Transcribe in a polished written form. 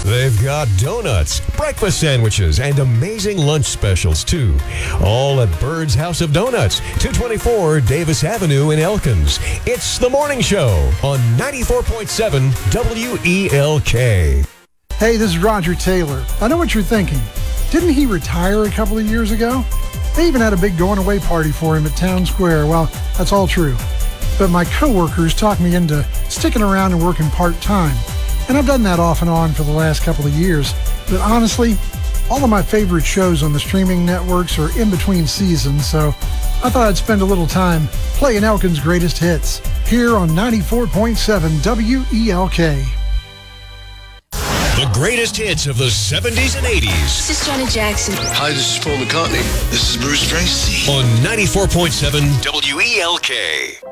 They've got donuts, breakfast sandwiches, and amazing lunch specials, too. All at Bird's House of Donuts, 224 Davis Avenue in Elkins. It's The Morning Show on 94.7 WELK. Hey, this is Roger Taylor. I know what you're thinking. Didn't he retire a couple of years ago? They even had a big going-away party for him at Town Square. Well, that's all true. But my coworkers talked me into sticking around and working part-time. And I've done that off and on for the last couple of years. But honestly, all of my favorite shows on the streaming networks are in between seasons, so I thought I'd spend a little time playing Elkins' greatest hits here on 94.7 WELK. The greatest hits of the 70s and 80s. This is Janet Jackson. Hi, this is Paul McCartney. This is Bruce Springsteen. On 94.7 WELK.